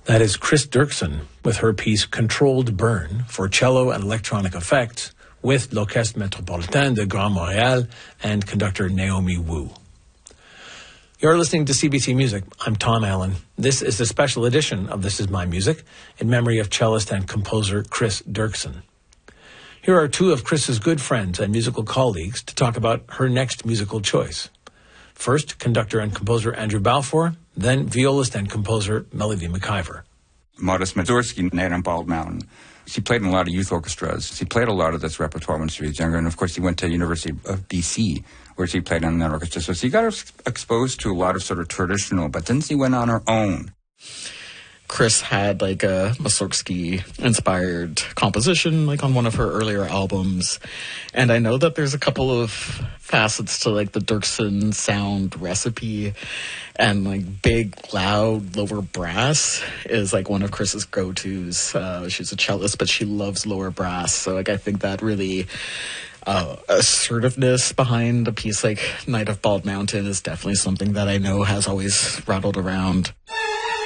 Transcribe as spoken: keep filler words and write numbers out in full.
That is Chris Dirksen with her piece Controlled Burn for cello and electronic effects with l'Orchestre Métropolitain de Grand Montréal and conductor Naomi Wu. You're listening to C B C Music. I'm Tom Allen. This is a special edition of This Is My Music in memory of cellist and composer Chris Dirksen. Here are two of Chris's good friends and musical colleagues to talk about her next musical choice. First, conductor and composer Andrew Balfour, then violist and composer Melody McIver. Modest Mussorgsky, Night on Bald Mountain. She played in a lot of youth orchestras. She played a lot of this repertoire when she was younger. And, of course, she went to University of B C, where she played on that orchestra. So she got ex- exposed to a lot of sort of traditional, but then she went on her own. Chris had like a Mussorgsky-inspired composition like on one of her earlier albums. And I know that there's a couple of facets to like the Dirksen sound recipe, and like big, loud, lower brass is like one of Chris's go-tos. Uh, she's a cellist, but she loves lower brass. So like I think that really uh, assertiveness behind a piece like Night of Bald Mountain is definitely something that I know has always rattled around.